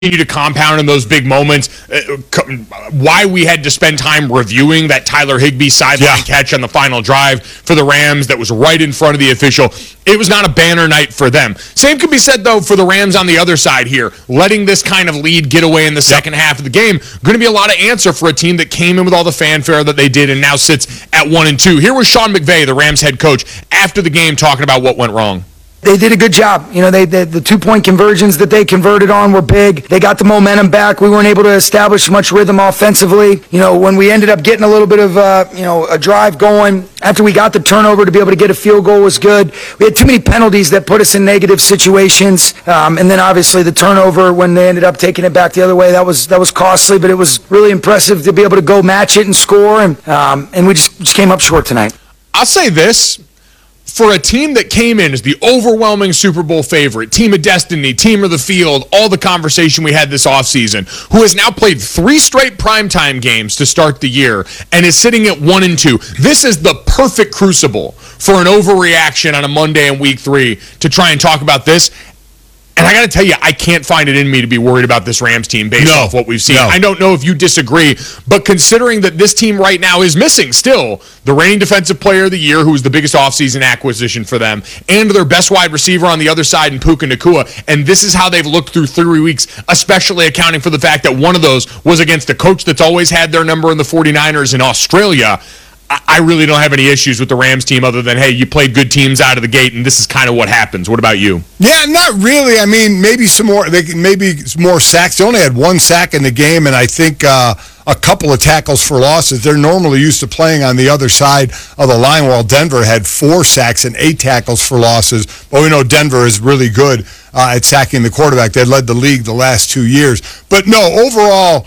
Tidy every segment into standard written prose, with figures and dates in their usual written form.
to compound in those big moments. Why we had to spend time reviewing that Tyler Higbee sideline catch on the final drive for the Rams that was right in front of the official. It was not a banner night for them. Same could be said, though, for the Rams on the other side here. Letting this kind of lead get away in the second half of the game, going to be a lot of answer for a team that came in with all the fanfare that they did and now sits at 1-2. Here was Sean McVay, the Rams head coach, after the game talking about what went wrong. They did a good job. You know, the two-point conversions that they converted on were big. They got the momentum back. We weren't able to establish much rhythm offensively. You know, when we ended up getting a little bit of, a drive going, after we got the turnover to be able to get a field goal was good. We had too many penalties that put us in negative situations. And then obviously the turnover when they ended up taking it back the other way, that was costly, but it was really impressive to be able to go match it and score. And we just came up short tonight. I'll say this. For a team that came in as the overwhelming Super Bowl favorite, team of destiny, team of the field, all the conversation we had this offseason, who has now played 3 straight primetime games to start the year and is sitting at 1-2, this is the perfect crucible for an overreaction on a Monday in week 3 to try and talk about this. And I got to tell you, I can't find it in me to be worried about this Rams team based off what we've seen. I don't know if you disagree, but considering that this team right now is missing still the reigning defensive player of the year, who was the biggest offseason acquisition for them, and their best wide receiver on the other side in Puka Nacua, and this is how they've looked through 3 weeks, especially accounting for the fact that one of those was against a coach that's always had their number in the 49ers in Australia. I really don't have any issues with the Rams team other than, hey, you played good teams out of the gate, and this is kind of what happens. What about you? Yeah, not really. I mean, maybe more sacks. They only had 1 sack in the game, and I think a couple of tackles for losses. They're normally used to playing on the other side of the line, while Denver had 4 sacks and 8 tackles for losses. But we know Denver is really good at sacking the quarterback. They led the league the last 2 years. But no, overall,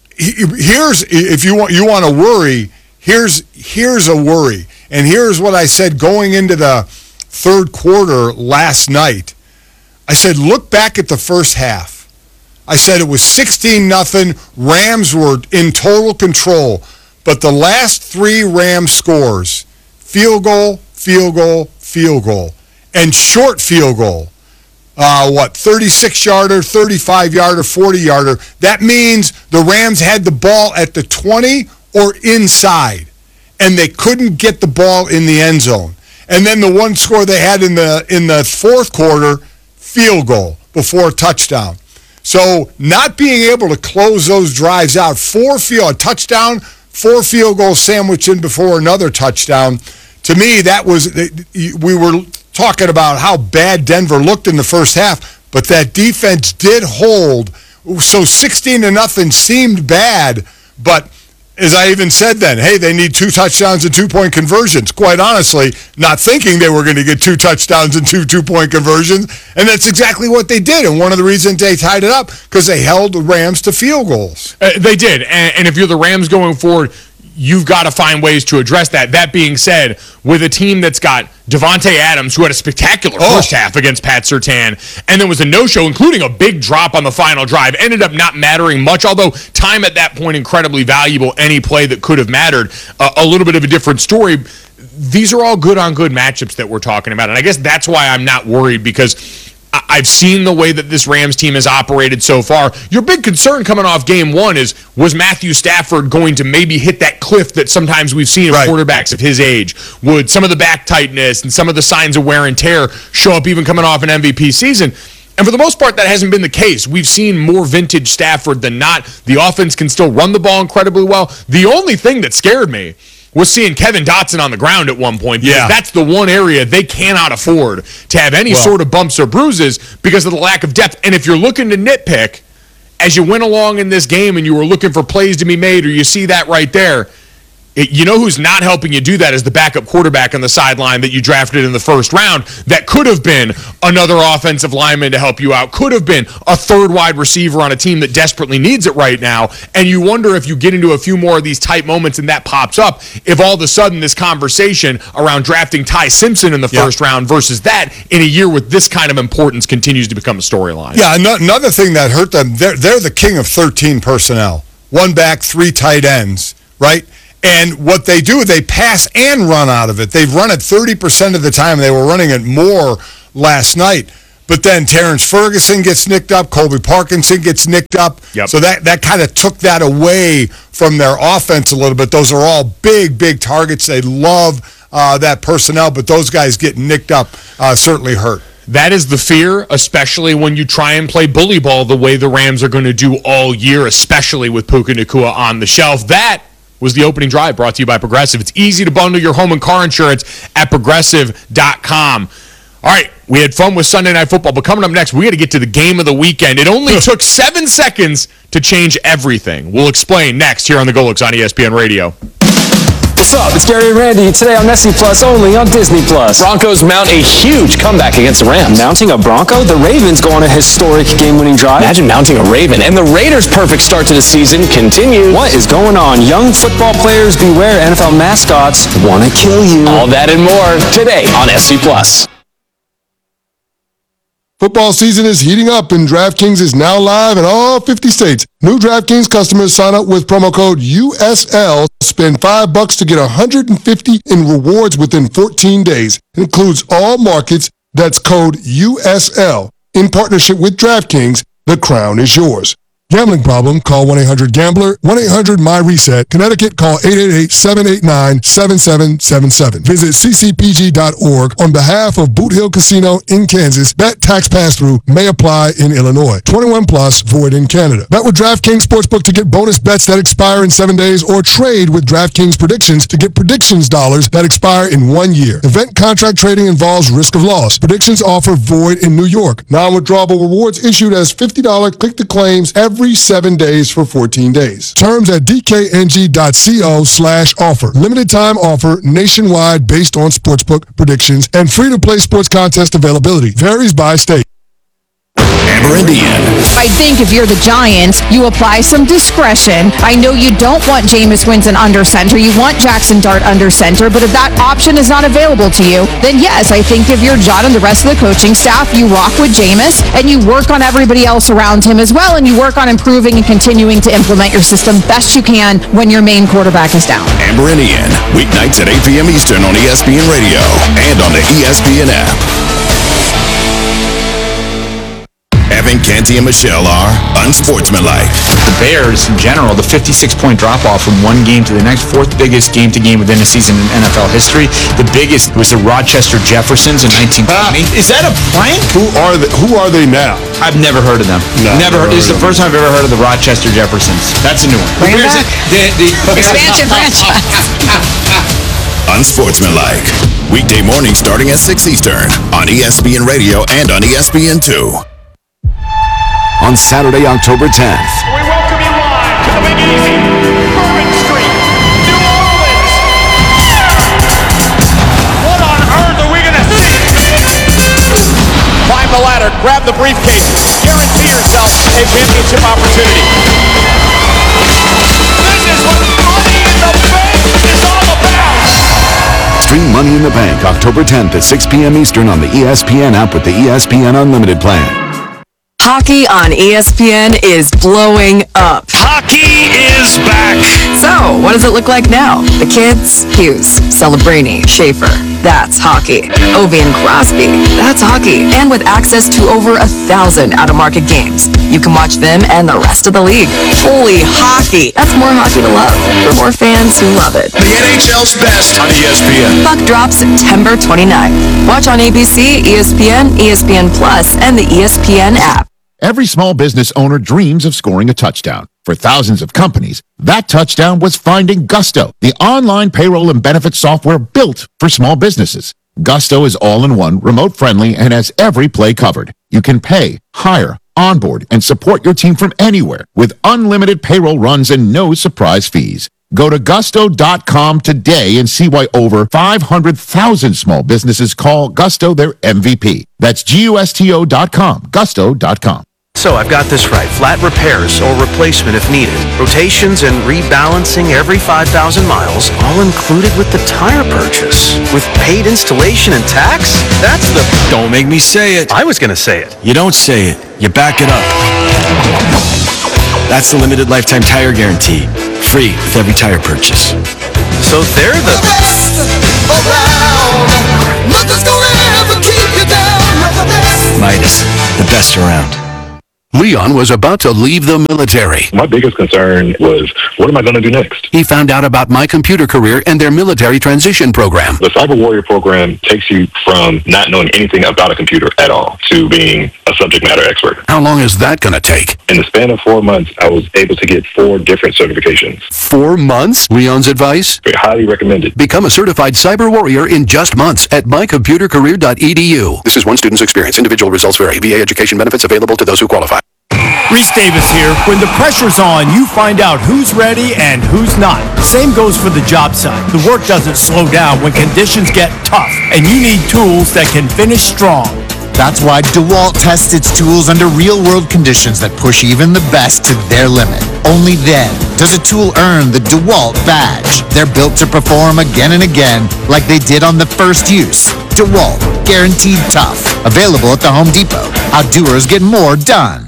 here's if you want to worry. Here's a worry, and here's what I said going into the third quarter last night. I said, look back at the first half. I said it was 16-0. Rams were in total control, but the last 3 Rams scores, field goal, field goal, field goal, and short field goal. 36-yarder, 35-yarder, 40-yarder. That means the Rams had the ball at the 20 or inside, and they couldn't get the ball in the end zone. And then the one score they had in the fourth quarter, field goal before a touchdown. So not being able to close those drives out, a touchdown, 4 field goals sandwiched in before another touchdown. To me, that was, we were talking about how bad Denver looked in the first half, but that defense did hold. So 16-0 seemed bad, but as I even said then, hey, they need 2 touchdowns and 2-point conversions. Quite honestly, not thinking they were going to get 2 touchdowns and 2 2-point conversions, and that's exactly what they did. And one of the reasons they tied it up, because they held the Rams to field goals. They did, and if you're the Rams going forward, you've got to find ways to address that. That being said, with a team that's got Devontae Adams, who had a spectacular first half against Pat Surtain, and there was a no-show, including a big drop on the final drive, ended up not mattering much, although time at that point incredibly valuable. Any play that could have mattered, a little bit of a different story. These are all good-on-good matchups that we're talking about, and I guess that's why I'm not worried, because I've seen the way that this Rams team has operated so far. Your big concern coming off game 1 was Matthew Stafford going to maybe hit that cliff that sometimes we've seen in quarterbacks of his age? Would some of the back tightness and some of the signs of wear and tear show up even coming off an MVP season? And for the most part, that hasn't been the case. We've seen more vintage Stafford than not. The offense can still run the ball incredibly well. The only thing that scared me was seeing Kevin Dotson on the ground at one point. Yeah. That's the one area they cannot afford to have any sort of bumps or bruises because of the lack of depth. And if you're looking to nitpick, as you went along in this game and you were looking for plays to be made, or you see that right there, you know who's not helping you do that is the backup quarterback on the sideline that you drafted in the first round. That could have been another offensive lineman to help you out, could have been a third wide receiver on a team that desperately needs it right now. And you wonder if you get into a few more of these tight moments and that pops up, if all of a sudden this conversation around drafting Ty Simpson in the first round versus that in a year with this kind of importance continues to become a storyline. Yeah, another thing that hurt them, they're the king of 13 personnel. 1 back, 3 tight ends, right? And what they do, they pass and run out of it. They've run it 30% of the time. They were running it more last night. But then Terrence Ferguson gets nicked up, Colby Parkinson gets nicked up. Yep. So that kind of took that away from their offense a little bit. Those are all big, big targets. They love that personnel, but those guys getting nicked up certainly hurt. That is the fear, especially when you try and play bully ball the way the Rams are going to do all year, especially with Puka Nacua on the shelf. That was the opening drive brought to you by Progressive. It's easy to bundle your home and car insurance at Progressive.com. All right, we had fun with Sunday Night Football, but coming up next, we got to get to the game of the weekend. It only took 7 seconds to change everything. We'll explain next here on the Golix on ESPN Radio. What's up? It's Gary and Randy today on SC Plus, only on Disney Plus. Broncos mount a huge comeback against the Rams. Mounting a Bronco? The Ravens go on a historic game-winning drive. Imagine mounting a Raven. And the Raiders' perfect start to the season continues. What is going on? Young football players beware. NFL mascots want to kill you. All that and more today on SC Plus. Football season is heating up, and DraftKings is now live in all 50 states. New DraftKings customers sign up with promo code USL, spend $5 to get $150 in rewards within 14 days. It includes all markets. That's code USL. In partnership with DraftKings, the crown is yours. Gambling problem? Call 1-800-GAMBLER, 1-800-MY-RESET. Connecticut, call 888-789-7777. Visit ccpg.org on behalf of Boot Hill Casino in Kansas. Bet tax pass-through may apply in Illinois. 21 plus, void in Canada. Bet with DraftKings Sportsbook to get bonus bets that expire in 7 days, or trade with DraftKings Predictions to get predictions dollars that expire in 1 year. Event contract trading involves risk of loss. Predictions offer void in New York. Non-withdrawable rewards issued as $50 click-to-claims every 7 days for 14 days. Terms at dkng.co/offer. Limited time offer nationwide based on sportsbook predictions and free-to-play sports contest availability. Varies by state. Amber Indian. I think if you're the Giants, you apply some discretion. I know you don't want Jameis Winston under center. You want Jackson Dart under center. But if that option is not available to you, then yes, I think if you're John and the rest of the coaching staff, you rock with Jameis and you work on everybody else around him as well, and you work on improving and continuing to implement your system best you can when your main quarterback is down. Amber Indian. Weeknights at 8 p.m. Eastern on ESPN Radio and on the ESPN app. Evan, Canty, and Michelle are unsportsmanlike. The Bears, in general, the 56-point drop-off from one game to the next, fourth biggest game-to-game within a season in NFL history. The biggest was the Rochester Jeffersons in 1920. Is that a prank? Who are they now? I've never heard of them. This is the first time I've ever heard of the Rochester Jeffersons. That's a new one. Bring it back. The Expansion franchise. Unsportsmanlike. Weekday morning starting at 6 Eastern on ESPN Radio and on ESPN2. On Saturday, October 10th. We welcome you live to the Big Easy, Bourbon Street, New Orleans. What on earth are we going to see? Climb the ladder, grab the briefcase, guarantee yourself a championship opportunity. This is what Money in the Bank is all about. Stream Money in the Bank October 10th at 6 p.m. Eastern on the ESPN app with the ESPN Unlimited plan. Hockey on ESPN is blowing up. Hockey is back. So, what does it look like now? The kids? Hughes, Celebrini, Schaefer. That's hockey. Ovi and Crosby. That's hockey. And with access to over 1,000 out-of-market games, you can watch them and the rest of the league. Fully hockey. That's more hockey to love for more fans who love it. The NHL's best on ESPN. Puck drops September 29th. Watch on ABC, ESPN, ESPN Plus, and the ESPN app. Every small business owner dreams of scoring a touchdown. For thousands of companies, that touchdown was finding Gusto, the online payroll and benefits software built for small businesses. Gusto is all-in-one, remote-friendly, and has every play covered. You can pay, hire, onboard, and support your team from anywhere with unlimited payroll runs and no surprise fees. Go to gusto.com today and see why over 500,000 small businesses call Gusto their MVP. That's GUSTO.com, gusto.com. So I've got this right. Flat repairs or replacement if needed. Rotations and rebalancing every 5,000 miles, all included with the tire purchase. With paid installation and tax? That's the... Don't make me say it. I was going to say it. You don't say it. You back it up. That's the limited lifetime tire guarantee. Free with every tire purchase. So they're the best around. Nothing's gonna ever keep you down. The best Midas, the best around. Leon was about to leave the military. My biggest concern was, what am I going to do next? He found out about My Computer Career and their military transition program. The Cyber Warrior program takes you from not knowing anything about a computer at all to being a subject matter expert. How long is that going to take? In the span of 4 months, I was able to get 4 different certifications. 4 months? Leon's advice? Highly recommended. Become a certified cyber warrior in just months at mycomputercareer.edu. This is one student's experience. Individual results vary. VA education benefits available to those who qualify. Reese Davis here. When the pressure's on, you find out who's ready and who's not. Same goes for the job site. The work doesn't slow down when conditions get tough, and you need tools that can finish strong. That's why DeWalt tests its tools under real-world conditions that push even the best to their limit. Only then does a tool earn the DeWalt badge. They're built to perform again and again like they did on the first use. DeWalt, guaranteed tough. Available at the Home Depot. How doers get more done.